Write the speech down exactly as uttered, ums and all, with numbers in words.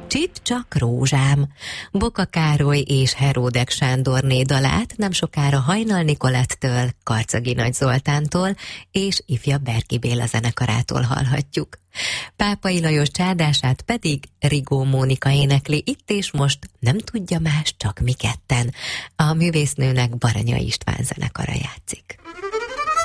Csit csak rózsám. Boka Károly és Heródek Sándorné dalát nem sokára Hajnal Nikolettől, Karcagi Nagy Zoltántól és ifja Berki Béla zenekarától hallhatjuk. Pápai Lajos csárdását pedig Rigó Mónika énekli itt és most, nem tudja más, csak mi ketten. A művésznőnek Baranya István zenekara játszik.